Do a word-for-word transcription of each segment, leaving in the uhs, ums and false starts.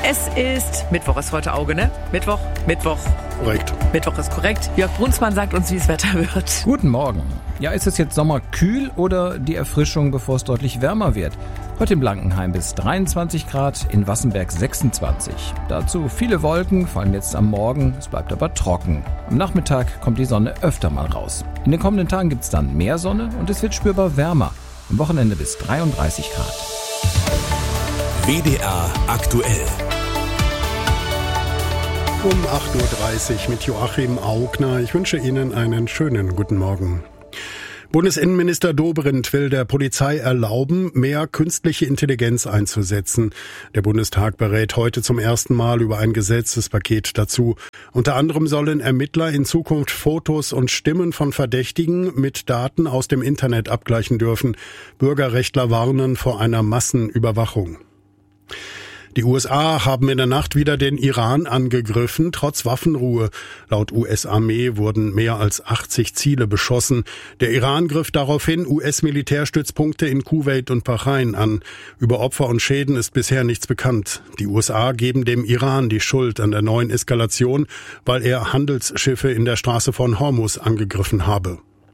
Es ist Mittwoch, ist heute Auge, ne? Mittwoch, Mittwoch. Korrekt. Mittwoch ist korrekt. Jörg Brunsmann sagt uns, wie es Wetter wird. Guten Morgen. Ja, ist es jetzt sommerkühl oder die Erfrischung, bevor es deutlich wärmer wird? Heute in Blankenheim bis dreiundzwanzig Grad, in Wassenberg sechsundzwanzig. Dazu viele Wolken, vor allem jetzt am Morgen. Es bleibt aber trocken. Am Nachmittag kommt die Sonne öfter mal raus. In den kommenden Tagen gibt es dann mehr Sonne und es wird spürbar wärmer. Am Wochenende bis dreiunddreißig Grad. W D R aktuell. Um acht Uhr dreißig mit Joachim Augner. Ich wünsche Ihnen einen schönen guten Morgen. Bundesinnenminister Dobrindt will der Polizei erlauben, mehr künstliche Intelligenz einzusetzen. Der Bundestag berät heute zum ersten Mal über ein Gesetzespaket dazu. Unter anderem sollen Ermittler in Zukunft Fotos und Stimmen von Verdächtigen mit Daten aus dem Internet abgleichen dürfen. Bürgerrechtler warnen vor einer Massenüberwachung. Die U S A haben in der Nacht wieder den Iran angegriffen, trotz Waffenruhe. Laut U S-Armee wurden mehr als achtzig Ziele beschossen. Der Iran griff daraufhin U S-Militärstützpunkte in Kuwait und Bahrain an. Über Opfer und Schäden ist bisher nichts bekannt. Die U S A geben dem Iran die Schuld an der neuen Eskalation, weil er Handelsschiffe in der Straße von Hormuz angegriffen habe.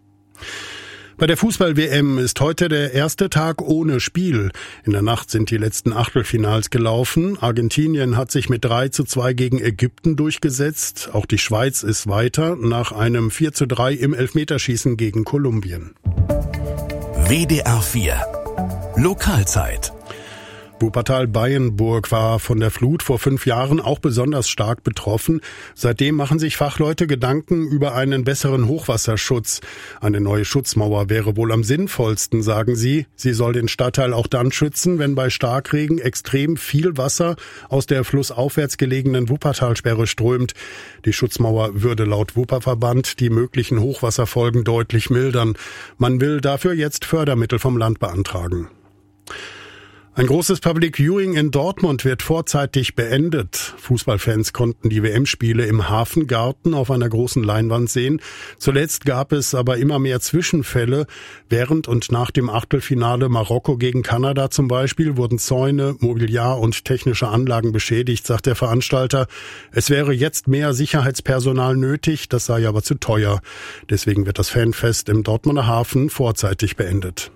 Bei der Fußball-W M ist heute der erste Tag ohne Spiel. In der Nacht sind die letzten Achtelfinals gelaufen. Argentinien hat sich mit drei zu zwei gegen Ägypten durchgesetzt. Auch die Schweiz ist weiter nach einem vier zu drei im Elfmeterschießen gegen Kolumbien. W D R vier Lokalzeit. Wuppertal-Bayenburg war von der Flut vor fünf Jahren auch besonders stark betroffen. Seitdem machen sich Fachleute Gedanken über einen besseren Hochwasserschutz. Eine neue Schutzmauer wäre wohl am sinnvollsten, sagen sie. Sie soll den Stadtteil auch dann schützen, wenn bei Starkregen extrem viel Wasser aus der flussaufwärts gelegenen Wuppertalsperre strömt. Die Schutzmauer würde laut Wupperverband die möglichen Hochwasserfolgen deutlich mildern. Man will dafür jetzt Fördermittel vom Land beantragen. Ein großes Public Viewing in Dortmund wird vorzeitig beendet. Fußballfans konnten die W M-Spiele im Hafengarten auf einer großen Leinwand sehen. Zuletzt gab es aber immer mehr Zwischenfälle. Während und nach dem Achtelfinale Marokko gegen Kanada zum Beispiel wurden Zäune, Mobiliar und technische Anlagen beschädigt, sagt der Veranstalter. Es wäre jetzt mehr Sicherheitspersonal nötig, das sei aber zu teuer. Deswegen wird das Fanfest im Dortmunder Hafen vorzeitig beendet.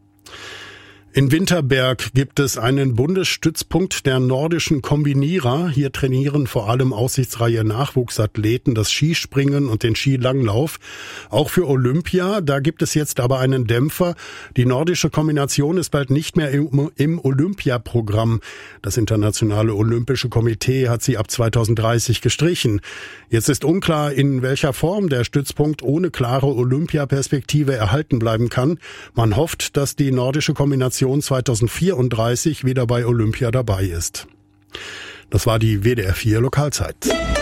In Winterberg gibt es einen Bundesstützpunkt der nordischen Kombinierer. Hier trainieren vor allem aussichtsreiche Nachwuchsathleten das Skispringen und den Skilanglauf. Auch für Olympia, da gibt es jetzt aber einen Dämpfer. Die nordische Kombination ist bald nicht mehr im, im Olympiaprogramm. Das Internationale Olympische Komitee hat sie ab zweitausenddreißig gestrichen. Jetzt ist unklar, in welcher Form der Stützpunkt ohne klare Olympiaperspektive erhalten bleiben kann. Man hofft, dass die nordische Kombination zweitausendvierunddreißig wieder bei Olympia dabei ist. Das war die W D R vier Lokalzeit.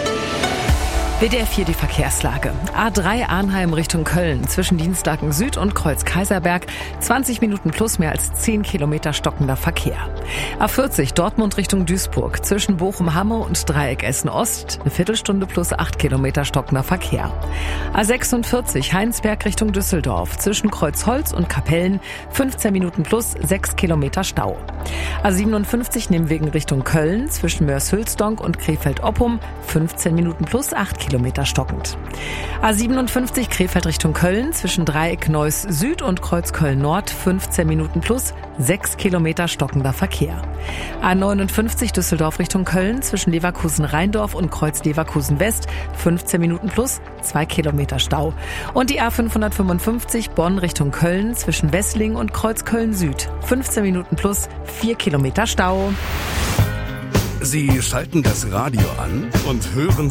W D R vier die Verkehrslage. A drei Arnheim Richtung Köln zwischen Dienstlaken Süd und Kreuz Kaiserberg. zwanzig Minuten plus mehr als zehn Kilometer stockender Verkehr. A vierzig Dortmund Richtung Duisburg zwischen Bochum-Hamme und Dreieck Essen-Ost. Eine Viertelstunde plus acht Kilometer stockender Verkehr. A sechsundvierzig Heinsberg Richtung Düsseldorf zwischen Kreuzholz und Kapellen. fünfzehn Minuten plus sechs Kilometer Stau. A siebenundfünfzig Nimwegen Richtung Köln zwischen Mörs-Hülsdonk und Krefeld-Oppum. fünfzehn Minuten plus acht Kilometer. Kilometer stockend. A siebenundfünfzig Krefeld Richtung Köln zwischen Dreieck Neuss Süd und Kreuz Köln Nord fünfzehn Minuten plus sechs Kilometer stockender Verkehr. A neunundfünfzig Düsseldorf Richtung Köln zwischen Leverkusen Rheindorf und Kreuz Leverkusen West fünfzehn Minuten plus zwei Kilometer Stau. Und die A fünfhundertfünfundfünfzig Bonn Richtung Köln zwischen Wessling und Kreuz Köln Süd fünfzehn Minuten plus vier Kilometer Stau. Sie schalten das Radio an und hören